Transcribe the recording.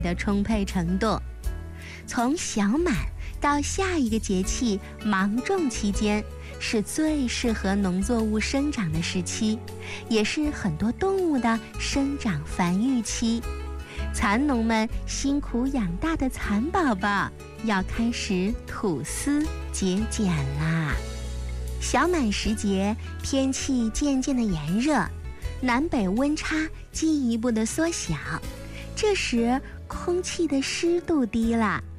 的充沛程度。从小满到下一个节气芒种期间，是最适合农作物生长的时期，也是很多动物的生长繁育期。蚕农们辛苦养大的蚕宝宝要开始吐丝结茧啦。小满时节，天气渐渐的炎热，南北温差进一步的缩小，这时空气的湿度低了，